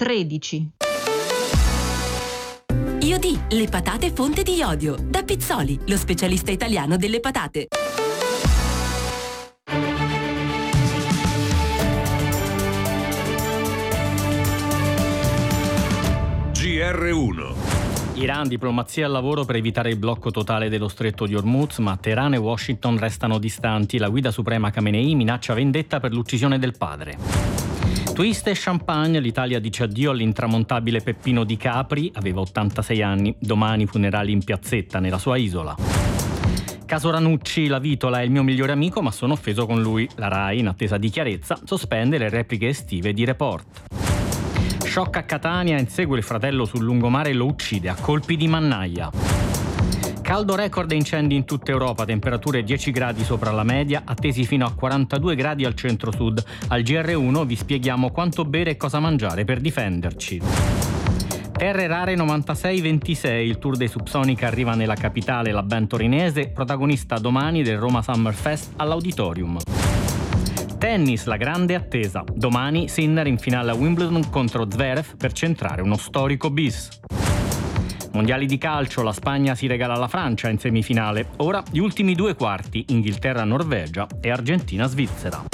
13. IOD, le patate fonte di iodio. Da Pizzoli, lo specialista italiano delle patate. GR1. Iran, diplomazia al lavoro per evitare il blocco totale dello stretto di Hormuz, ma Teheran e Washington restano distanti. La guida suprema Khamenei minaccia vendetta per l'uccisione del padre. Twist e champagne, l'Italia dice addio all'intramontabile Peppino Di Capri, aveva 86 anni, domani funerali in piazzetta nella sua isola. Caso Ranucci, la Vitola è il mio migliore amico ma sono offeso con lui. La RAI, in attesa di chiarezza, sospende le repliche estive di Report. Shock a Catania, insegue il fratello sul lungomare e lo uccide a colpi di mannaia. Caldo record e incendi in tutta Europa, temperature 10 gradi sopra la media, attesi fino a 42 gradi al centro-sud. Al GR1 vi spieghiamo quanto bere e cosa mangiare per difenderci. Terre rare 96-26, il tour dei Subsonica arriva nella capitale, la band torinese, protagonista domani del Roma Summer Fest all'Auditorium. Tennis, la grande attesa. Domani Sinner in finale a Wimbledon contro Zverev per centrare uno storico bis. Mondiali di calcio, la Spagna si regala alla Francia in semifinale. Ora gli ultimi due quarti, Inghilterra-Norvegia e Argentina-Svizzera.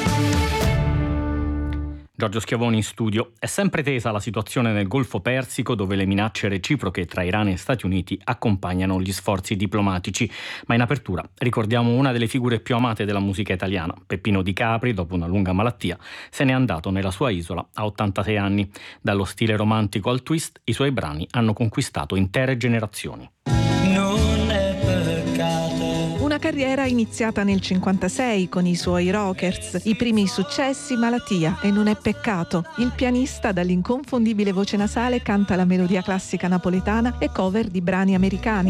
Giorgio Schiavoni in studio. È sempre tesa la situazione nel Golfo Persico, dove le minacce reciproche tra Iran e Stati Uniti accompagnano gli sforzi diplomatici. Ma in apertura ricordiamo una delle figure più amate della musica italiana. Peppino Di Capri, dopo una lunga malattia, se n'è andato nella sua isola a 86 anni. Dallo stile romantico al twist, i suoi brani hanno conquistato intere generazioni. Non è peccato. Una carriera iniziata nel 56 con i suoi Rockers, i primi successi Malattia e Non è peccato. Il pianista dall'inconfondibile voce nasale canta la melodia classica napoletana e cover di brani americani.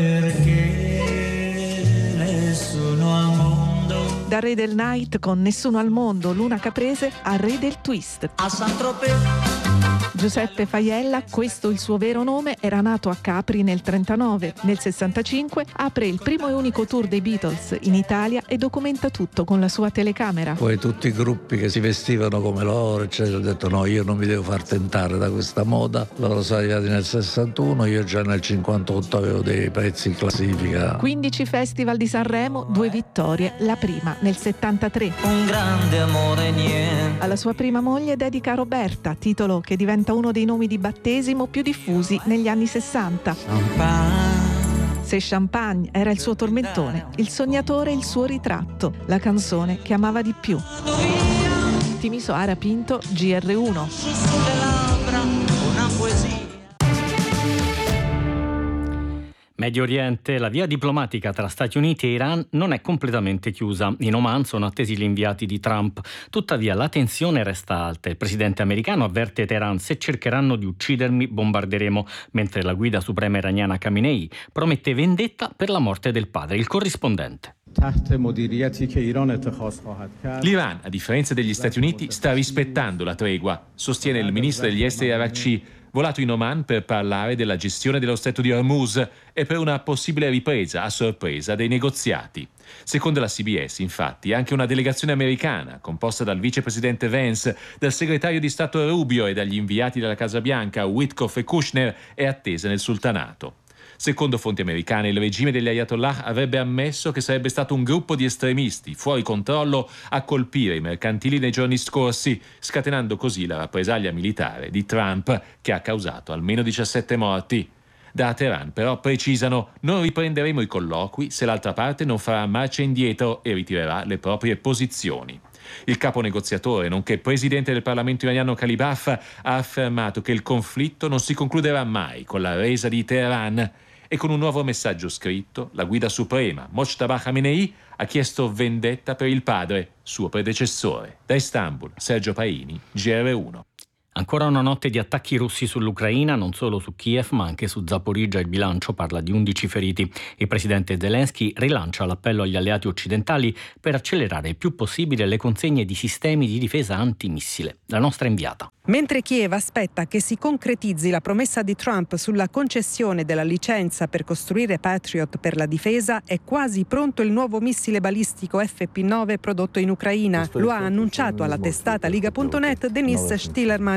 Perché nessuno al mondo. Da re del night con Nessuno al mondo, Luna Caprese, a re del twist. A Saint-Tropez. Giuseppe Faiella, questo il suo vero nome, era nato a Capri nel 1939. Nel 65 apre il primo e unico tour dei Beatles in Italia e documenta tutto con la sua telecamera. Poi tutti i gruppi che si vestivano come loro, eccetera, ho detto no, io non mi devo far tentare da questa moda. Loro sono arrivati nel 61, io già nel 58 avevo dei pezzi in classifica. 15 festival di Sanremo, 2 vittorie, la prima nel 73. Un grande amore niente. Alla sua prima moglie dedica Roberta, titolo che diventa uno dei nomi di battesimo più diffusi negli anni 60. Se Champagne era il suo tormentone, il sognatore il suo ritratto, la canzone che amava di più. Timisoara Pinto, GR1. Sulle labbra una poesia. Medio Oriente, la via diplomatica tra Stati Uniti e Iran non è completamente chiusa. In Oman sono attesi gli inviati di Trump. Tuttavia la tensione resta alta. Il presidente americano avverte Teheran: se cercheranno di uccidermi, bombarderemo, mentre la guida suprema iraniana Khamenei promette vendetta per la morte del padre. Il corrispondente. L'Iran, a differenza degli Stati Uniti, sta rispettando la tregua, sostiene il ministro degli esteri Araghchi, volato in Oman per parlare della gestione dello stretto di Hormuz e per una possibile ripresa a sorpresa dei negoziati. Secondo la CBS, infatti, anche una delegazione americana, composta dal vicepresidente Vance, dal segretario di Stato Rubio e dagli inviati della Casa Bianca Witkoff e Kushner, è attesa nel sultanato. Secondo fonti americane, il regime degli Ayatollah avrebbe ammesso che sarebbe stato un gruppo di estremisti fuori controllo a colpire i mercantili nei giorni scorsi, scatenando così la rappresaglia militare di Trump, che ha causato almeno 17 morti. Da Teheran però precisano: non riprenderemo i colloqui se l'altra parte non farà marcia indietro e ritirerà le proprie posizioni. Il capo negoziatore, nonché presidente del Parlamento iraniano Kalibaf, ha affermato che il conflitto non si concluderà mai con la resa di Teheran. E con un nuovo messaggio scritto, la guida suprema, Mojtaba Khamenei, ha chiesto vendetta per il padre, suo predecessore. Da Istanbul, Sergio Paini, GR1. Ancora una notte di attacchi russi sull'Ucraina, non solo su Kiev ma anche su Zaporizhzhia. Il bilancio parla di 11 feriti. Il presidente Zelensky rilancia l'appello agli alleati occidentali per accelerare il più possibile le consegne di sistemi di difesa antimissile. La nostra inviata. Mentre Kiev aspetta che si concretizzi la promessa di Trump sulla concessione della licenza per costruire Patriot per la difesa, è quasi pronto il nuovo missile balistico FP9 prodotto in Ucraina. Lo ha annunciato alla testata Liga.net Denis Shtillerman,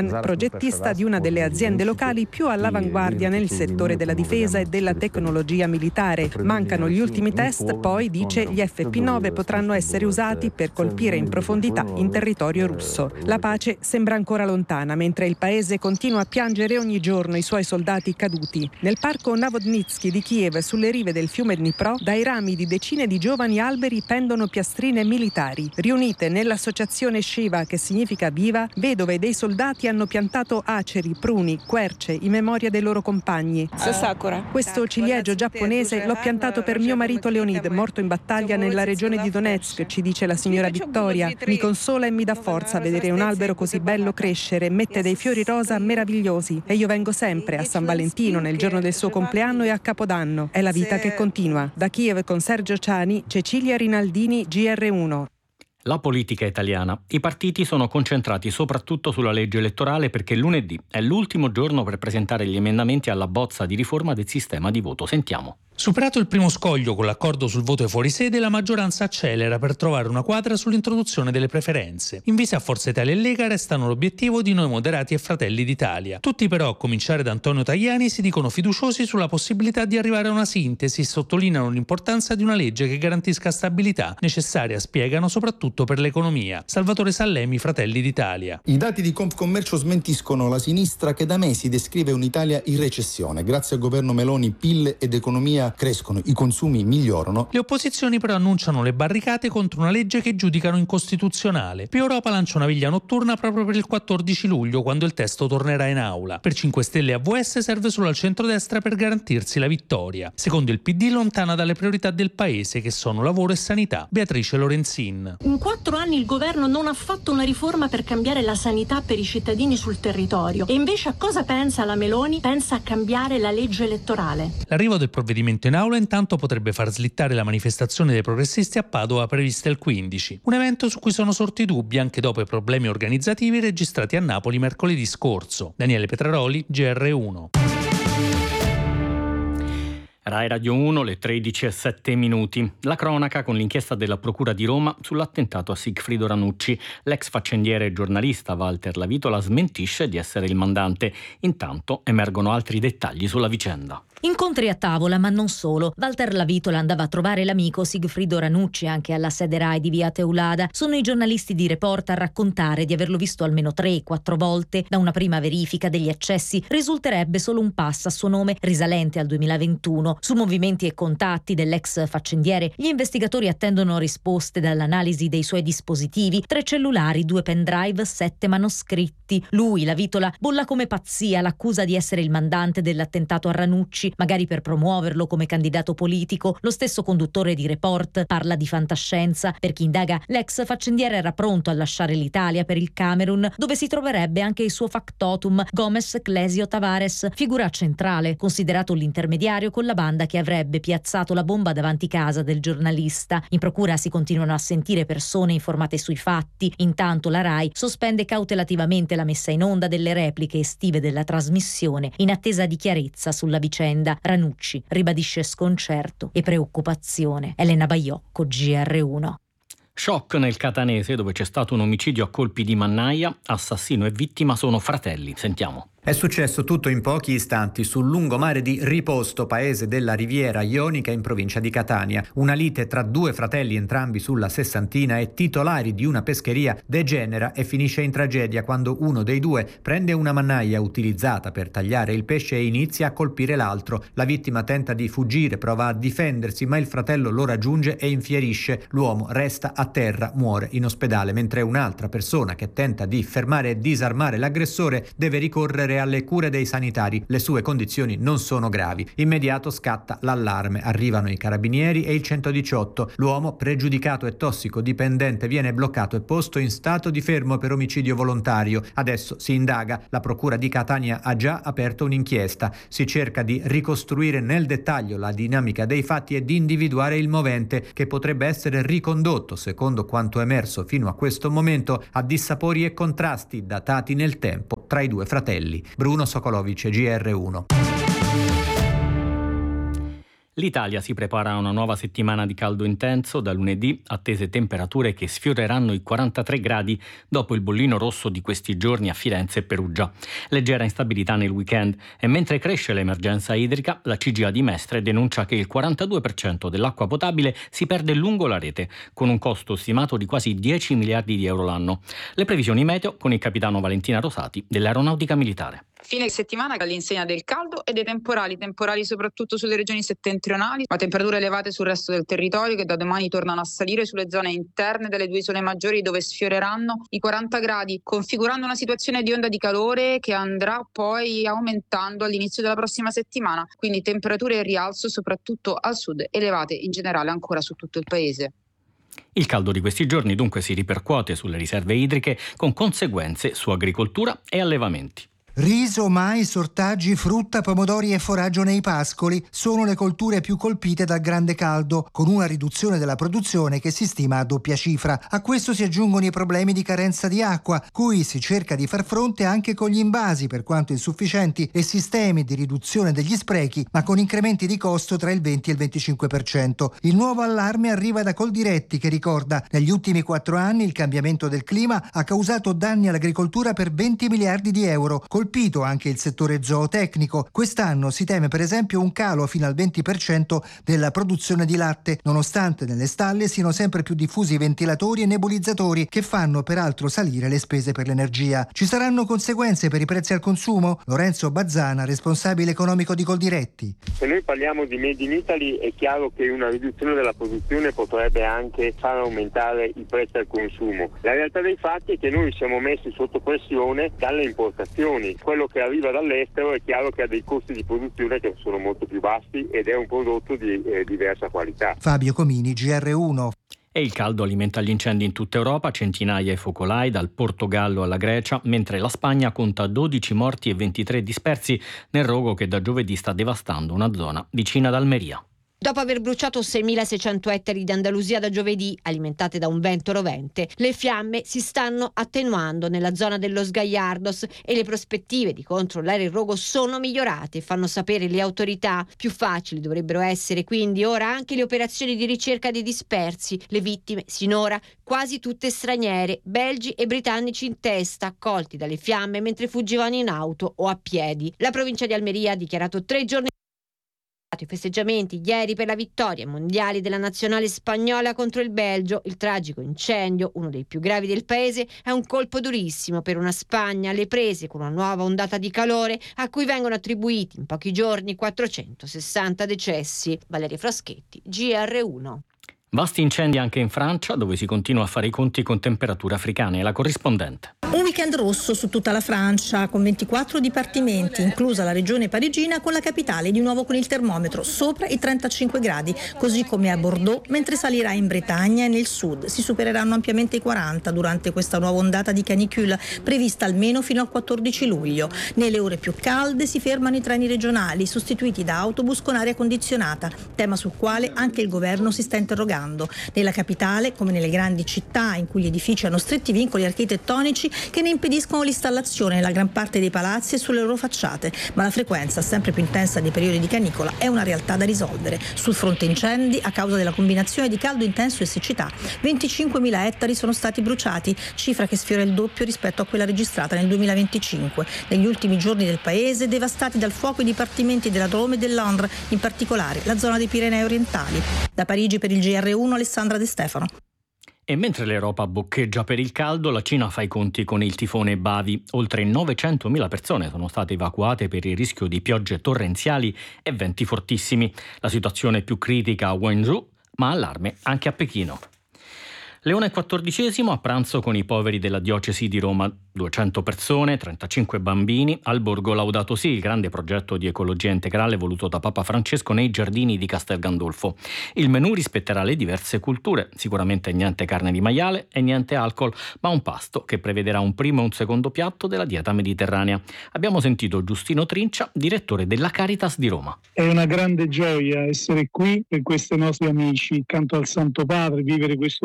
progettista di una delle aziende locali più all'avanguardia nel settore della difesa e della tecnologia militare. Mancano gli ultimi test, poi dice gli FP9 potranno essere usati per colpire in profondità in territorio russo. La pace sembra ancora lontana, mentre il paese continua a piangere ogni giorno i suoi soldati caduti. Nel parco Novodnitsky di Kiev, sulle rive del fiume Dnipro, dai rami di decine di giovani alberi pendono piastrine militari. Riunite nell'associazione Shiva, che significa viva, vedove dei soldati hanno piantato aceri, pruni, querce in memoria dei loro compagni. Questo ciliegio giapponese l'ho piantato per mio marito Leonid, morto in battaglia nella regione di Donetsk, ci dice la signora Vittoria. Mi consola e mi dà forza vedere un albero così bello crescere, mette dei fiori rosa meravigliosi e io vengo sempre a San Valentino, nel giorno del suo compleanno e a Capodanno. È la vita che continua. Da Kiev con Sergio Ciani, Cecilia Rinaldini, GR1. La politica italiana. I partiti sono concentrati soprattutto sulla legge elettorale perché lunedì è l'ultimo giorno per presentare gli emendamenti alla bozza di riforma del sistema di voto. Sentiamo. Superato il primo scoglio con l'accordo sul voto ai fuorisede, la maggioranza accelera per trovare una quadra sull'introduzione delle preferenze. Invece a Forza Italia e Lega restano l'obiettivo di Noi Moderati e Fratelli d'Italia. Tutti però, a cominciare da Antonio Tajani, si dicono fiduciosi sulla possibilità di arrivare a una sintesi e sottolineano l'importanza di una legge che garantisca stabilità, necessaria, spiegano, soprattutto per l'economia. Salvatore Sallemi, Fratelli d'Italia. I dati di Confcommercio smentiscono la sinistra che da mesi descrive un'Italia in recessione. Grazie al governo Meloni PIL ed economia crescono, i consumi migliorano. Le opposizioni però annunciano le barricate contro una legge che giudicano incostituzionale. Più Europa lancia una viglia notturna proprio per il 14 luglio, quando il testo tornerà in aula. Per 5 Stelle e AVS serve solo al centrodestra per garantirsi la vittoria. Secondo il PD lontana dalle priorità del paese, che sono lavoro e sanità. Beatrice Lorenzin. In 4 anni il governo non ha fatto una riforma per cambiare la sanità per i cittadini sul territorio. E invece a cosa pensa la Meloni? Pensa a cambiare la legge elettorale. L'arrivo del provvedimento in aula intanto potrebbe far slittare la manifestazione dei progressisti a Padova prevista il 15. Un evento su cui sono sorti dubbi anche dopo i problemi organizzativi registrati a Napoli mercoledì scorso. Daniele Petraroli, GR1. Rai Radio 1, le 13:07. La cronaca con l'inchiesta della Procura di Roma sull'attentato a Sigfrido Ranucci. L'ex faccendiere e giornalista Walter Lavitola smentisce di essere il mandante. Intanto emergono altri dettagli sulla vicenda. Incontri a tavola, ma non solo. Walter Lavitola andava a trovare l'amico Sigfrido Ranucci anche alla sede Rai di via Teulada. Sono i giornalisti di Report a raccontare di averlo visto almeno 3-4 volte. Da una prima verifica degli accessi risulterebbe solo un pass a suo nome risalente al 2021. Su movimenti e contatti dell'ex faccendiere, gli investigatori attendono risposte dall'analisi dei suoi dispositivi: 3 cellulari, 2 pendrive, 7 manoscritti. Lui, Lavitola, bolla come pazzia l'accusa di essere il mandante dell'attentato a Ranucci, magari per promuoverlo come candidato politico. Lo stesso conduttore di Report parla di fantascienza. Per chi indaga, l'ex faccendiere era pronto a lasciare l'Italia per il Camerun, dove si troverebbe anche il suo factotum Gomes Clesio Tavares, figura centrale, considerato l'intermediario con la banda che avrebbe piazzato la bomba davanti casa del giornalista. In procura si continuano a sentire persone informate sui fatti. Intanto la Rai sospende cautelativamente la messa in onda delle repliche estive della trasmissione in attesa di chiarezza sulla vicenda. Ranucci ribadisce sconcerto e preoccupazione. Elena Baiocco, GR1. Shock nel Catanese, dove c'è stato un omicidio a colpi di mannaia. Assassino e vittima sono fratelli. Sentiamo. È successo tutto in pochi istanti sul lungomare di Riposto, paese della Riviera Ionica in provincia di Catania. Una lite tra 2 fratelli, entrambi sulla sessantina e titolari di una pescheria, degenera e finisce in tragedia quando uno dei 2 prende una mannaia utilizzata per tagliare il pesce e inizia a colpire l'altro. La vittima tenta di fuggire, prova a difendersi, ma il fratello lo raggiunge e infierisce. L'uomo resta a terra, muore in ospedale, mentre un'altra persona che tenta di fermare e disarmare l'aggressore deve ricorrere alle cure dei sanitari. Le sue condizioni non sono gravi. Immediato scatta l'allarme. Arrivano i carabinieri e il 118. L'uomo, pregiudicato e tossicodipendente, viene bloccato e posto in stato di fermo per omicidio volontario. Adesso si indaga. La procura di Catania ha già aperto un'inchiesta. Si cerca di ricostruire nel dettaglio la dinamica dei fatti e di individuare il movente, che potrebbe essere ricondotto, secondo quanto emerso fino a questo momento, a dissapori e contrasti datati nel tempo tra i 2 fratelli. Bruno Sokolovic, GR1. L'Italia si prepara a una nuova settimana di caldo intenso. Da lunedì attese temperature che sfioreranno i 43 gradi dopo il bollino rosso di questi giorni a Firenze e Perugia. Leggera instabilità nel weekend e mentre cresce l'emergenza idrica, la CGIA di Mestre denuncia che il 42% dell'acqua potabile si perde lungo la rete, con un costo stimato di quasi 10 miliardi di euro l'anno. Le previsioni meteo con il capitano Valentina Rosati dell'Aeronautica Militare. Fine settimana all'insegna del caldo e dei temporali soprattutto sulle regioni settentrionali, ma temperature elevate sul resto del territorio che da domani tornano a salire sulle zone interne delle due isole maggiori dove sfioreranno i 40 gradi, configurando una situazione di onda di calore che andrà poi aumentando all'inizio della prossima settimana, quindi temperature in rialzo soprattutto al sud, elevate in generale ancora su tutto il paese. Il caldo di questi giorni dunque si ripercuote sulle riserve idriche con conseguenze su agricoltura e allevamenti. Riso, mais, ortaggi, frutta, pomodori e foraggio nei pascoli sono le colture più colpite dal grande caldo, con una riduzione della produzione che si stima a doppia cifra. A questo si aggiungono i problemi di carenza di acqua, cui si cerca di far fronte anche con gli invasi, per quanto insufficienti, e sistemi di riduzione degli sprechi, ma con incrementi di costo tra il 20 e il 25%. Il nuovo allarme arriva da Coldiretti, che ricorda: negli ultimi 4 anni il cambiamento del clima ha causato danni all'agricoltura per 20 miliardi di euro, colpito anche il settore zootecnico. Quest'anno si teme per esempio un calo fino al 20% della produzione di latte, nonostante nelle stalle siano sempre più diffusi ventilatori e nebulizzatori che fanno peraltro salire le spese per l'energia. Ci saranno conseguenze per i prezzi al consumo? Lorenzo Bazzana, responsabile economico di Coldiretti. Se noi parliamo di Made in Italy è chiaro che una riduzione della produzione potrebbe anche far aumentare i prezzi al consumo. La realtà dei fatti è che noi siamo messi sotto pressione dalle importazioni. Quello che arriva dall'estero è chiaro che ha dei costi di produzione che sono molto più bassi ed è un prodotto di diversa qualità. Fabio Comini, GR1. E il caldo alimenta gli incendi in tutta Europa, centinaia i focolai dal Portogallo alla Grecia, mentre la Spagna conta 12 morti e 23 dispersi nel rogo che da giovedì sta devastando una zona vicina ad Almeria. Dopo aver bruciato 6.600 ettari di Andalusia da giovedì, alimentate da un vento rovente, le fiamme si stanno attenuando nella zona dello Gallardos e le prospettive di controllare il rogo sono migliorate, fanno sapere le autorità. Più facili dovrebbero essere quindi ora anche le operazioni di ricerca dei dispersi. Le vittime, sinora quasi tutte straniere, belgi e britannici in testa, accolti dalle fiamme mentre fuggivano in auto o a piedi. La provincia di Almeria ha dichiarato 3 giorni i festeggiamenti ieri per la vittoria mondiale della nazionale spagnola contro il Belgio. Il tragico incendio, uno dei più gravi del paese, è un colpo durissimo per una Spagna alle prese con una nuova ondata di calore a cui vengono attribuiti in pochi giorni 460 decessi. Valeria Fraschetti, GR1. Vasti incendi anche in Francia, dove si continua a fare i conti con temperature africane. La corrispondente. Un weekend rosso su tutta la Francia, con 24 dipartimenti, inclusa la regione parigina, con la capitale di nuovo con il termometro sopra i 35 gradi, così come a Bordeaux, mentre salirà in Bretagna e nel sud. Si supereranno ampiamente i 40 durante questa nuova ondata di canicule, prevista almeno fino al 14 luglio. Nelle ore più calde si fermano i treni regionali, sostituiti da autobus con aria condizionata, tema sul quale anche il governo si sta interrogando. Nella capitale, come nelle grandi città in cui gli edifici hanno stretti vincoli architettonici che ne impediscono l'installazione nella gran parte dei palazzi e sulle loro facciate, ma la frequenza sempre più intensa dei periodi di canicola è una realtà da risolvere. Sul fronte incendi, a causa della combinazione di caldo intenso e siccità, 25.000 ettari sono stati bruciati, cifra che sfiora il doppio rispetto a quella registrata nel 2025. Negli ultimi giorni del paese, devastati dal fuoco i dipartimenti della Drôme e dell'Indre, in particolare la zona dei Pirenei orientali. Da Parigi per il GR1 Alessandra De Stefano. E mentre l'Europa boccheggia per il caldo, la Cina fa i conti con il tifone Bavi. Oltre 900.000 persone sono state evacuate per il rischio di piogge torrenziali e venti fortissimi. La situazione più critica a Guangzhou, ma allarme anche a Pechino. Leone XIV a pranzo con i poveri della diocesi di Roma. 200 persone, 35 bambini, al Borgo Laudato Si, il grande progetto di ecologia integrale voluto da Papa Francesco nei giardini di Castel Gandolfo. Il menù rispetterà le diverse culture, sicuramente niente carne di maiale e niente alcol, ma un pasto che prevederà un primo e un secondo piatto della dieta mediterranea. Abbiamo sentito Giustino Trincia, direttore della Caritas di Roma. È una grande gioia essere qui per questi nostri amici, accanto al Santo Padre, vivere questo momento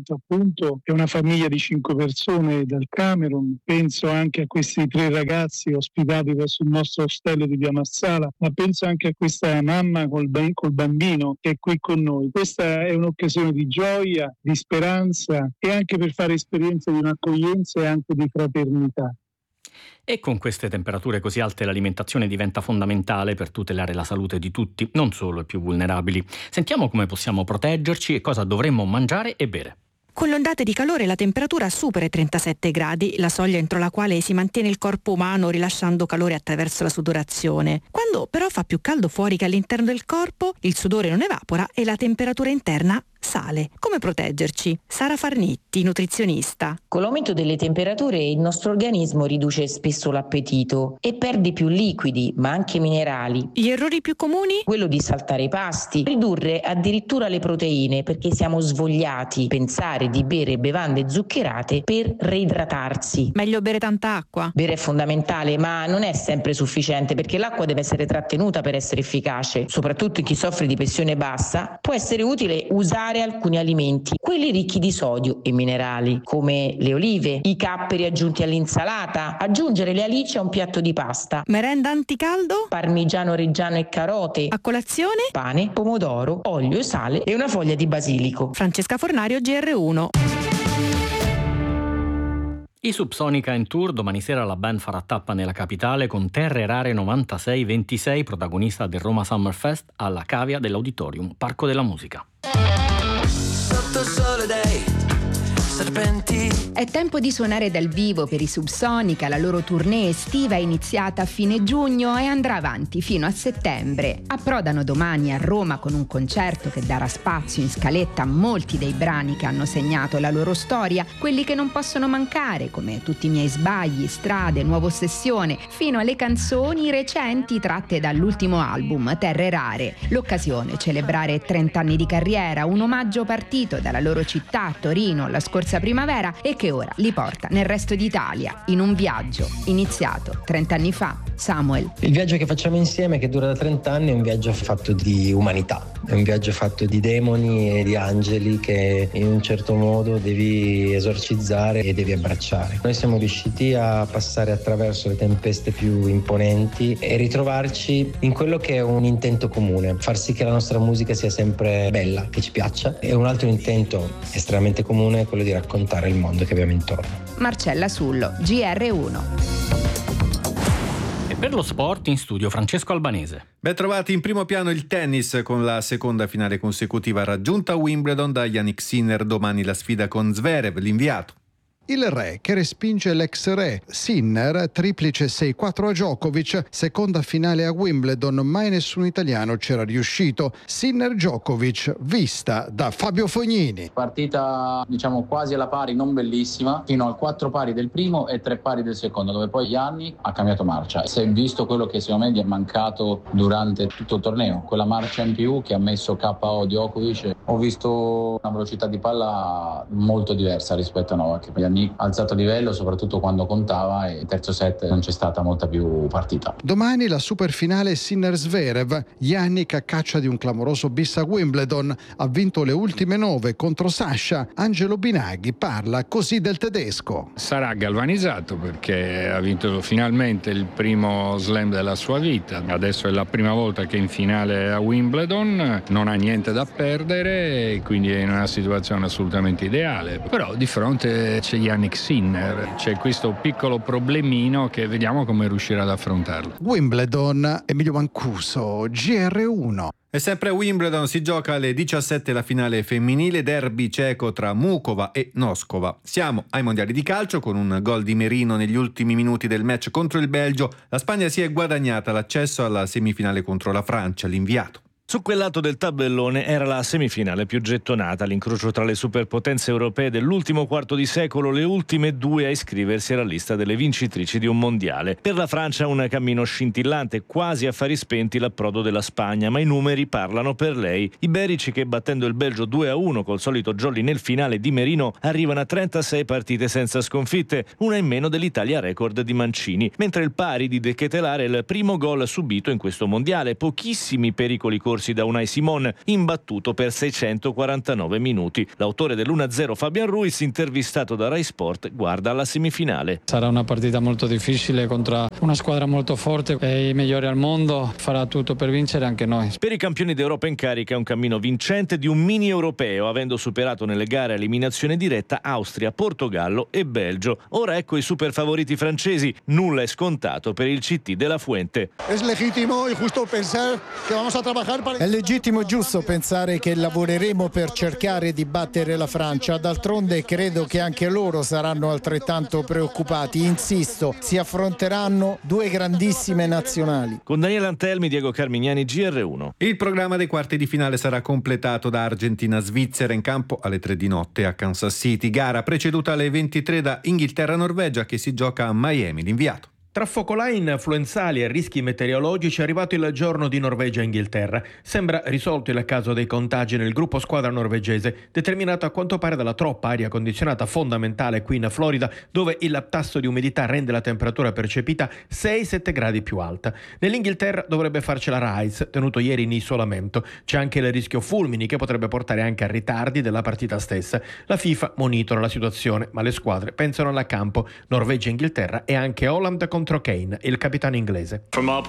Trento, appunto, è una famiglia di 5 persone dal Camerun. Penso anche a questi 3 ragazzi ospitati presso il nostro ostello di Via Marsala, ma penso anche a questa mamma col bambino che è qui con noi. Questa è un'occasione di gioia, di speranza e anche per fare esperienza di un'accoglienza e anche di fraternità. E con queste temperature così alte l'alimentazione diventa fondamentale per tutelare la salute di tutti, non solo i più vulnerabili. Sentiamo come possiamo proteggerci e cosa dovremmo mangiare e bere. Con le ondate di calore la temperatura supera i 37 gradi, la soglia entro la quale si mantiene il corpo umano rilasciando calore attraverso la sudorazione. Quando però fa più caldo fuori che all'interno del corpo, il sudore non evapora e la temperatura interna sale. Come proteggerci? Sara Farnitti, nutrizionista. Con l'aumento delle temperature il nostro organismo riduce spesso l'appetito e perde più liquidi, ma anche minerali. Gli errori più comuni? Quello di saltare i pasti, ridurre addirittura le proteine perché siamo svogliati, pensare di bere bevande zuccherate per reidratarsi. Meglio bere tanta acqua? Bere è fondamentale, ma non è sempre sufficiente perché l'acqua deve essere trattenuta per essere efficace. Soprattutto in chi soffre di pressione bassa può essere utile usare alcuni alimenti, quelli ricchi di sodio e minerali, come le olive, i capperi aggiunti all'insalata, aggiungere le alici a un piatto di pasta. Merenda anticaldo? Parmigiano reggiano e carote. A colazione? Pane, pomodoro, olio e sale e una foglia di basilico. Francesca Fornario, GR1. I Subsonica in tour, domani sera la band farà tappa nella capitale con Terre Rare 9626, protagonista del Roma Summer Fest alla cavea dell'Auditorium Parco della Musica. Sotto sole dei serpenti. È tempo di suonare dal vivo per i Subsonica. La loro tournée estiva è iniziata a fine giugno e andrà avanti fino a settembre. Approdano domani a Roma con un concerto che darà spazio in scaletta a molti dei brani che hanno segnato la loro storia, quelli che non possono mancare, come Tutti i miei sbagli, Strade, Nuova Ossessione, fino alle canzoni recenti tratte dall'ultimo album Terre Rare. L'occasione, celebrare 30 anni di carriera, un omaggio partito dalla loro città, Torino, la scorsa primavera e che ora li porta nel resto d'Italia in un viaggio iniziato 30 anni fa. Samuel. Il viaggio che facciamo insieme, che dura da 30 anni, è un viaggio fatto di umanità, è un viaggio fatto di demoni e di angeli che in un certo modo devi esorcizzare e devi abbracciare. Noi siamo riusciti a passare attraverso le tempeste più imponenti e ritrovarci in quello che è un intento comune, far sì che la nostra musica sia sempre bella, che ci piaccia, e un altro intento estremamente comune è quello di raccontare il mondo che abbiamo intorno. Marcella Sullo, GR1. Per lo sport in studio Francesco Albanese. Ben trovati. In primo piano il tennis con la seconda finale consecutiva raggiunta a Wimbledon da Jannik Sinner. Domani la sfida con Zverev, l'inviato. Il re che respinge l'ex re. Sinner, triplice 6-4 a Djokovic, seconda finale a Wimbledon, mai nessun italiano c'era riuscito. Sinner-Djokovic, vista da Fabio Fognini. Partita diciamo quasi alla pari, non bellissima, fino al 4 pari del primo e 3 pari del secondo, dove poi Jannik ha cambiato marcia. Si è visto quello che secondo me gli è mancato durante tutto il torneo, quella marcia in più che ha messo KO Djokovic. Ho visto una velocità di palla molto diversa rispetto a Novak. Jannik ha alzato livello soprattutto quando contava e il terzo set non c'è stata molta più partita. Domani la superfinale Sinner-Zverev. Jannik a caccia di un clamoroso bis a Wimbledon, ha vinto le ultime 9 contro Sasha. Angelo Binaghi parla così del tedesco. Sarà galvanizzato perché ha vinto finalmente il primo slam della sua vita, adesso è la prima volta che è in finale a Wimbledon, non ha niente da perdere e quindi è in una situazione assolutamente ideale, però di fronte c'è Jannik Sinner, c'è questo piccolo problemino che vediamo come riuscirà ad affrontarlo. Wimbledon, Emilio Mancuso, GR1. E sempre a Wimbledon si gioca alle 17 la finale femminile, derby ceco tra Mukova e Noskova. Siamo ai mondiali di calcio con un gol di Merino negli ultimi minuti del match contro il Belgio. La Spagna si è guadagnata l'accesso alla semifinale contro la Francia, l'inviato. Su quel lato del tabellone era la semifinale più gettonata, l'incrocio tra le superpotenze europee dell'ultimo quarto di secolo, le ultime due a iscriversi alla lista delle vincitrici di un mondiale. Per la Francia un cammino scintillante, quasi a fari spenti l'approdo della Spagna, ma i numeri parlano per lei. I Iberici che battendo il Belgio 2-1 col solito jolly nel finale di Merino arrivano a 36 partite senza sconfitte, una in meno dell'Italia record di Mancini, mentre il pari di De Ketelare è il primo gol subito in questo mondiale, pochissimi pericoli corti scorsi da Unai Simon, imbattuto per 649 minuti. L'autore dell'1-0 Fabian Ruiz, intervistato da Rai Sport, guarda alla semifinale. Sarà una partita molto difficile contro una squadra molto forte e i migliori al mondo, farà tutto per vincere anche noi. Per i campioni d'Europa in carica è un cammino vincente di un mini europeo, avendo superato nelle gare a eliminazione diretta Austria, Portogallo e Belgio. Ora ecco i super favoriti francesi, nulla è scontato per il CT della Fuente. È legittimo e giusto pensare che lavoreremo per cercare di battere la Francia, d'altronde credo che anche loro saranno altrettanto preoccupati. Insisto, si affronteranno due grandissime nazionali. Con Daniele Antelmi, Diego Carmignani, GR1. Il programma dei quarti di finale sarà completato da Argentina-Svizzera in campo alle 3 di notte a Kansas City, gara preceduta alle 23 da Inghilterra-Norvegia che si gioca a Miami. L'inviato. Tra focolai influenzali e rischi meteorologici è arrivato il giorno di Norvegia-Inghilterra. Sembra risolto il caso dei contagi nel gruppo squadra norvegese, determinato a quanto pare dalla troppa aria condizionata fondamentale qui in Florida, dove il tasso di umidità rende la temperatura percepita 6-7 gradi più alta. Nell'Inghilterra dovrebbe farcela Rice, tenuto ieri in isolamento. C'è anche il rischio fulmini che potrebbe portare anche a ritardi della partita stessa. La FIFA monitora la situazione, ma le squadre pensano alla campo Norvegia-Inghilterra e anche Holland contro Kane, il capitano inglese.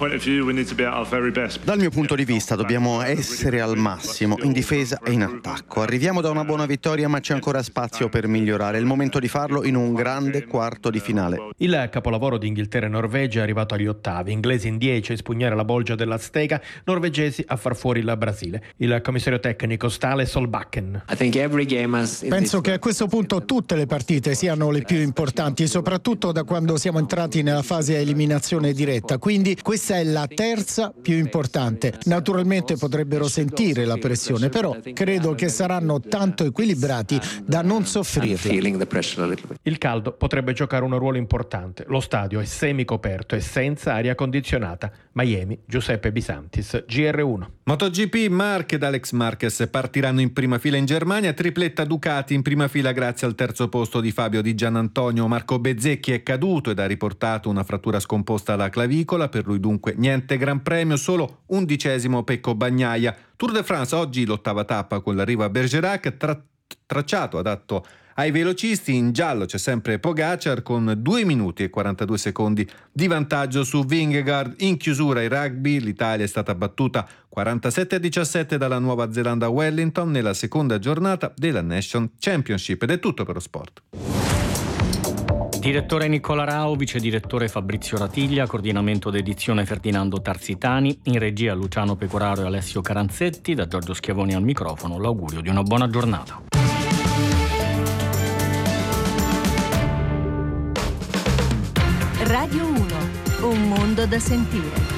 Dal mio punto di vista dobbiamo essere al massimo in difesa e in attacco. Arriviamo da una buona vittoria, ma c'è ancora spazio per migliorare. È il momento di farlo in un grande quarto di finale. Il capolavoro di Inghilterra e Norvegia è arrivato agli ottavi. Inglesi in 10 a espugnare la bolgia dell'Azteca, norvegesi a far fuori il Brasile. Il commissario tecnico Stale Solbakken. Penso che a questo punto tutte le partite siano le più importanti, soprattutto da quando siamo entrati nella fase a eliminazione diretta, quindi questa è la terza più importante. Naturalmente potrebbero sentire la pressione, però credo che saranno tanto equilibrati da non soffrirla. Il caldo potrebbe giocare un ruolo importante. Lo stadio è semicoperto e senza aria condizionata. Miami, Giuseppe Bisantis, GR1. MotoGP, Marc ed Alex Marquez partiranno in prima fila in Germania, tripletta Ducati in prima fila grazie al terzo posto di Fabio Di Giannantonio. Marco Bezzecchi è caduto ed ha riportato una frattura scomposta alla clavicola, per lui dunque niente gran premio, solo 11° Pecco Bagnaia. Tour de France, oggi l'ottava tappa con l'arrivo a Bergerac, tracciato adatto ai velocisti. In giallo c'è sempre Pogacar con 2 minuti e 42 secondi di vantaggio su Vingegaard. In chiusura il rugby, l'Italia è stata battuta 47-17 dalla Nuova Zelanda a Wellington nella seconda giornata della Nation Championship. Ed è tutto per lo sport. Direttore Nicola Rao, vice direttore Fabrizio Ratiglia, coordinamento d'edizione Ferdinando Tarzitani, in regia Luciano Pecoraro e Alessio Caranzetti, da Giorgio Schiavoni al microfono l'augurio di una buona giornata. Radio 1, un mondo da sentire.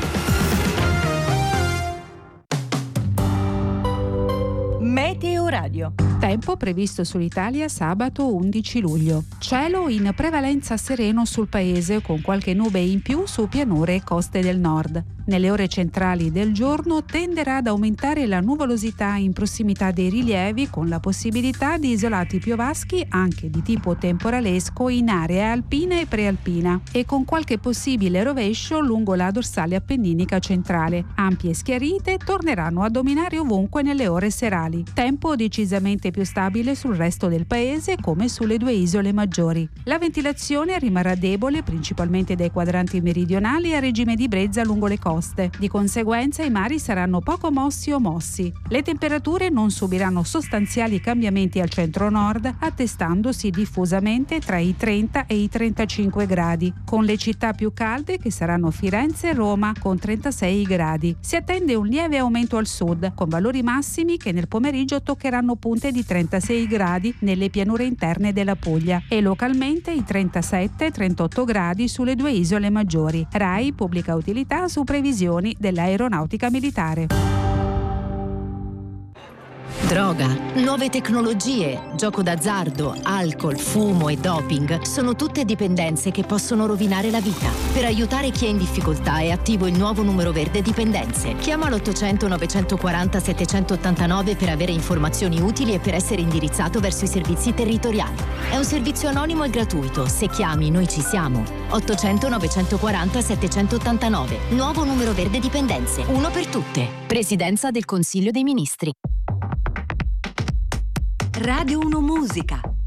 Meteo Radio. Tempo previsto sull'Italia sabato 11 luglio. Cielo in prevalenza sereno sul paese, con qualche nube in più su pianure e coste del nord. Nelle ore centrali del giorno tenderà ad aumentare la nuvolosità in prossimità dei rilievi, con la possibilità di isolati piovaschi anche di tipo temporalesco in aree alpine e prealpina, e con qualche possibile rovescio lungo la dorsale appenninica centrale. Ampie schiarite torneranno a dominare ovunque nelle ore serali. Tempo decisamente più stabile sul resto del paese, come sulle due isole maggiori. La ventilazione rimarrà debole principalmente dai quadranti meridionali a regime di brezza lungo le coste. Di conseguenza i mari saranno poco mossi o mossi. Le temperature non subiranno sostanziali cambiamenti al centro-nord, attestandosi diffusamente tra i 30 e i 35 gradi, con le città più calde che saranno Firenze e Roma con 36 gradi. Si attende un lieve aumento al sud, con valori massimi che nel pomeriggio toccheranno punte di 36 gradi nelle pianure interne della Puglia e localmente i 37-38 gradi sulle due isole maggiori. RAI pubblica utilità su previsioni dell'aeronautica militare. Droga, nuove tecnologie, gioco d'azzardo, alcol, fumo e doping sono tutte dipendenze che possono rovinare la vita. Per aiutare chi è in difficoltà è attivo il nuovo numero verde dipendenze. Chiama l'800 940 789 per avere informazioni utili e per essere indirizzato verso i servizi territoriali. È un servizio anonimo e gratuito. Se chiami, noi ci siamo. 800 940 789. Nuovo numero verde dipendenze. Uno per tutte. Presidenza del Consiglio dei Ministri. Radio 1 Musica.